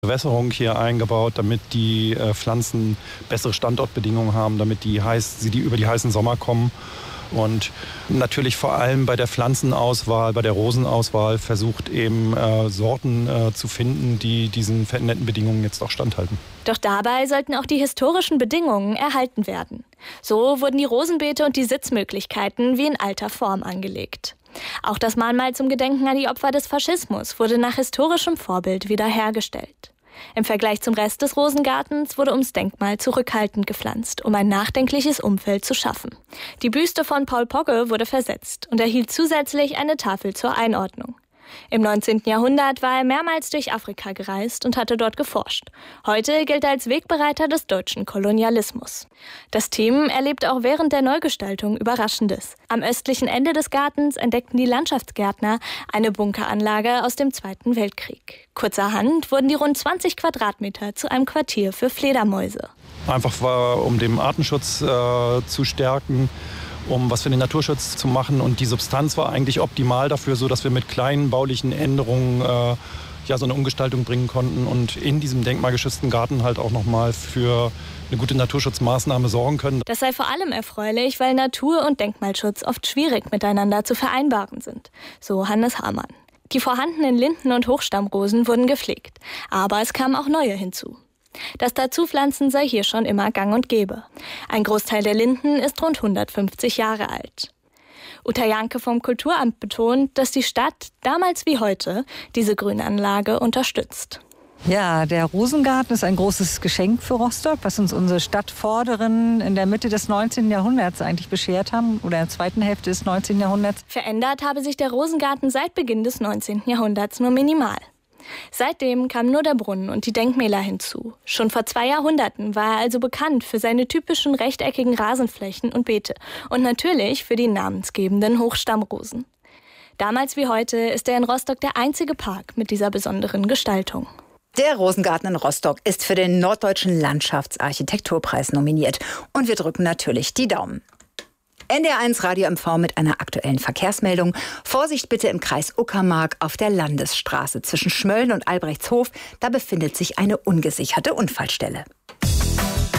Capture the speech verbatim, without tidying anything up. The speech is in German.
Bewässerung hier eingebaut, damit die äh, Pflanzen bessere Standortbedingungen haben, damit die, heiß, sie die über die heißen Sommer kommen. Und natürlich vor allem bei der Pflanzenauswahl, bei der Rosenauswahl versucht eben äh, Sorten äh, zu finden, die diesen veränderten Bedingungen jetzt auch standhalten. Doch dabei sollten auch die historischen Bedingungen erhalten werden. So wurden die Rosenbeete und die Sitzmöglichkeiten wie in alter Form angelegt. Auch das Mahnmal zum Gedenken an die Opfer des Faschismus wurde nach historischem Vorbild wiederhergestellt. Im Vergleich zum Rest des Rosengartens wurde ums Denkmal zurückhaltend gepflanzt, um ein nachdenkliches Umfeld zu schaffen. Die Büste von Paul Pogge wurde versetzt und erhielt zusätzlich eine Tafel zur Einordnung. Im neunzehnten Jahrhundert war er mehrmals durch Afrika gereist und hatte dort geforscht. Heute gilt er als Wegbereiter des deutschen Kolonialismus. Das Team erlebte auch während der Neugestaltung Überraschendes. Am östlichen Ende des Gartens entdeckten die Landschaftsgärtner eine Bunkeranlage aus dem Zweiten Weltkrieg. Kurzerhand wurden die rund zwanzig Quadratmeter zu einem Quartier für Fledermäuse. Einfach war, um den Artenschutz äh, zu stärken, um was für den Naturschutz zu machen. Und die Substanz war eigentlich optimal dafür, so dass wir mit kleinen baulichen Änderungen äh, ja, so eine Umgestaltung bringen konnten und in diesem denkmalgeschützten Garten halt auch nochmal für eine gute Naturschutzmaßnahme sorgen können. Das sei vor allem erfreulich, weil Natur- und Denkmalschutz oft schwierig miteinander zu vereinbaren sind, so Hannes Hamann. Die vorhandenen Linden- und Hochstammrosen wurden gepflegt, aber es kamen auch neue hinzu. Das Dazupflanzen sei hier schon immer gang und gäbe. Ein Großteil der Linden ist rund hundertfünfzig Jahre alt. Uta Janke vom Kulturamt betont, dass die Stadt, damals wie heute, diese Grünanlage unterstützt. Ja, der Rosengarten ist ein großes Geschenk für Rostock, was uns unsere Stadtvorderen in der Mitte des neunzehnten Jahrhunderts eigentlich beschert haben, oder in der zweiten Hälfte des neunzehnten Jahrhunderts. Verändert habe sich der Rosengarten seit Beginn des neunzehnten Jahrhunderts nur minimal. Seitdem kamen nur der Brunnen und die Denkmäler hinzu. Schon vor zwei Jahrhunderten war er also bekannt für seine typischen rechteckigen Rasenflächen und Beete und natürlich für die namensgebenden Hochstammrosen. Damals wie heute ist er in Rostock der einzige Park mit dieser besonderen Gestaltung. Der Rosengarten in Rostock ist für den Norddeutschen Landschaftsarchitekturpreis nominiert. Und wir drücken natürlich die Daumen. N D R eins Radio M V mit einer aktuellen Verkehrsmeldung. Vorsicht bitte im Kreis Uckermark auf der Landesstraße zwischen Schmölln und Albrechtshof. Da befindet sich eine ungesicherte Unfallstelle.